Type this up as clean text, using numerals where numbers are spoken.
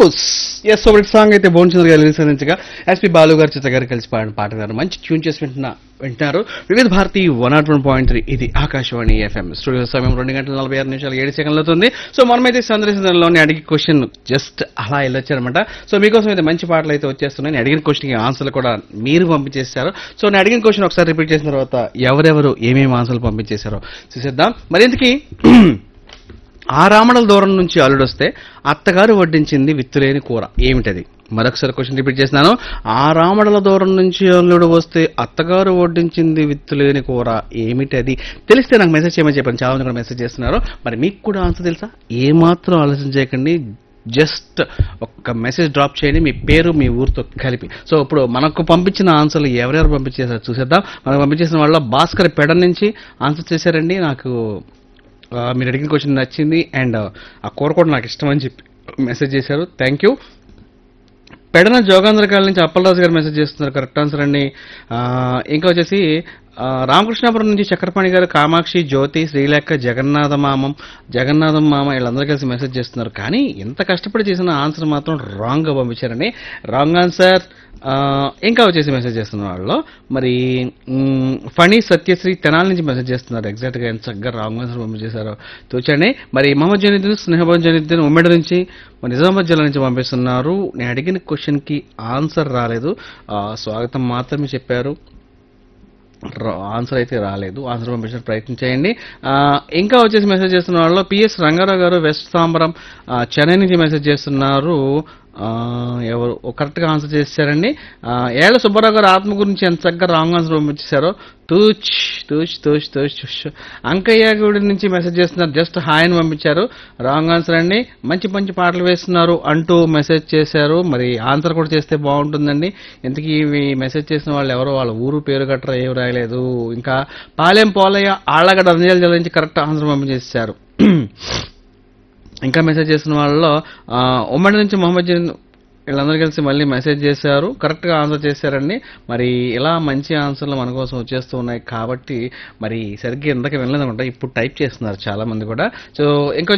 బుస్ ఎస్ ఒకటి సాంగ్ అయితే భువనచంద్ర గారు రిలీజ్ అందించగా ఎస్పి బాలు గారు చిత్ర గారు కలిసి పాడిన పాట గారు మంచి ట్యూన్ చేసి వింటున్నారు వివిధ భారతి 101.3 ఇది ఆకాశవాణి ఎఫ్ఎం స్టూడియో సమయం 2:46 అవుతుంది. సో మనమైతే సందర్శనలోని అడిగి క్వశ్చన్ జస్ట్ అలా వెళ్ళొచ్చారనమాట. సో మీకోసం అయితే మంచి పాటలు అయితే వచ్చేస్తున్నాయి. నేను అడిగిన క్వశ్చన్కి ఆన్సర్లు కూడా మీరు పంపించేశారు. సో నేను అడిగిన క్వశ్చన్ ఒకసారి రిపీట్ చేసిన తర్వాత ఎవరెవరు ఏమేమి ఆన్సర్లు పంపించేశారో చూసేద్దాం. మరి ఇంతకీ ఆ రామడల దూరం నుంచి అల్లుడొస్తే అత్తగారు వడ్డించింది విత్తులేని కూర ఏమిటది? మరొకసారి క్వశ్చన్ రిపీట్ చేస్తున్నాను. ఆ రామడల దూరం నుంచి అల్లుడు వస్తే అత్తగారు వడ్డించింది విత్తులేని కూర ఏమిటది? తెలిస్తే నాకు మెసేజ్ చేయమని చెప్పాను. చాలా మంది కూడా మెసేజ్ చేస్తున్నారు. మరి మీకు కూడా ఆన్సర్ తెలుసా? ఏమాత్రం ఆలోచన చేయకండి, జస్ట్ ఒక్క మెసేజ్ డ్రాప్ చేయండి, మీ పేరు మీ ఊరితో కలిపి. సో ఇప్పుడు మనకు పంపించిన ఆన్సర్లు ఎవరెవరు పంపించేసారో చూసేద్దాం. మనకు పంపించేసిన వాళ్ళ భాస్కర్ పెడ నుంచి ఆన్సర్ చేశారండి. నాకు మీరు అడిగిన క్వశ్చన్ నచ్చింది అండ్ ఆ కూర కూడా నాకు ఇష్టం అని చెప్పి మెసేజ్ చేశారు. Thank you. పెడన జోగాంధ్రకాల నుంచి అప్పలరాజు గారు మెసేజ్ చేస్తున్నారు. కరెక్ట్ ఆన్సర్ అండి. ఇంకా వచ్చేసి రామకృష్ణాపురం నుంచి చక్రపాణి గారు, కామాక్షి, జ్యోతి, శ్రీలేఖ, జగన్నాథం మామ వీళ్ళందరూ కలిసి మెసేజ్ చేస్తున్నారు. కానీ ఇంత కష్టపడి చేసిన ఆన్సర్ మాత్రం రాంగ్గా పంపించారండి. Wrong answer. ఇంకా వచ్చేసి మెసేజ్ చేస్తున్న వాళ్ళు మరి ఫణి సత్యశ్రీ తెనాల నుంచి మెసేజ్ చేస్తున్నారు. ఎగ్జాక్ట్గా ఎంత చక్కగా రాంగ్ ఆన్సర్ పంపించేశారో చూచండి. మరి మహమ్మద్ జనీద్దీన్, స్నేహబాద్ జనీద్దీన్ ఉమ్మడి నుంచి నిజామాబాద్ జిల్లా నుంచి పంపిస్తున్నారు. నేను అడిగిన క్వశ్చన్కి ఆన్సర్ రాలేదు, స్వాగతం మాత్రమే చెప్పారు. ఆన్సర్ అయితే రాలేదు. ఆన్సర్ పంపించడానికి ప్రయత్నం చేయండి. ఇంకా వచ్చేసి మెసేజ్ చేస్తున్న వాళ్ళు పిఎస్ రంగారావు గారు వెస్ట్ సాంబరం చెన్నై నుంచి మెసేజ్ చేస్తున్నారు. ఎవరు కరెక్ట్గా ఆన్సర్ చేశారండి. ఏళ్ల సుబ్బారావు గారు ఆత్మ గురించి ఎంత చక్కగా రాంగ్ ఆన్సర్ పంపించేశారో తూచ్ తూచ్ తూచ్ తూచ్. అంకయ్య గుడి నుంచి మెసేజ్ చేస్తున్నారు. జస్ట్ హాయ్ అని పంపించారు. రాంగ్ ఆన్సర్ అండి. మంచి మంచి పాటలు వేస్తున్నారు అంటూ మెసేజ్ చేశారు. మరి ఆన్సర్ కూడా చేస్తే బాగుంటుందండి. ఇంతకీ మెసేజ్ చేసిన వాళ్ళు ఎవరో వాళ్ళ ఊరు పేరు గట్రా ఏం రాయలేదు. ఇంకా పాలెం పోలయ్య ఆళ్లగడ్డ రంజాల జిల్లా నుంచి కరెక్ట్ ఆన్సర్ పంపించేశారు. ఇంకా మెసేజ్ చేసిన వాళ్ళలో ఉమ్మడి నుంచి మహమ్మద్ జన్ వీళ్ళందరూ కలిసి మళ్ళీ మెసేజ్ చేశారు. కరెక్ట్గా ఆన్సర్ చేశారండి. మరి ఇలా మంచి ఆన్సర్లు మన కోసం వచ్చేస్తూ ఉన్నాయి కాబట్టి మరి సరిగ్గా ఇందాక వినలేదనుకుంటా, ఇప్పుడు టైప్ చేస్తున్నారు చాలా మంది కూడా. సో ఇంకా